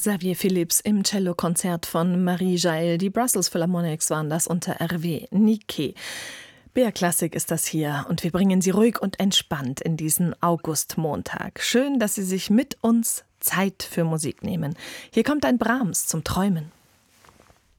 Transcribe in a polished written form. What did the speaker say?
Xavier Phillips im Cellokonzert von Marie Jael. Die Brussels Philharmonics waren das unter RW Nike. BR Klassik ist das hier und wir bringen Sie ruhig und entspannt in diesen Augustmontag. Schön, dass Sie sich mit uns Zeit für Musik nehmen. Hier kommt ein Brahms zum Träumen.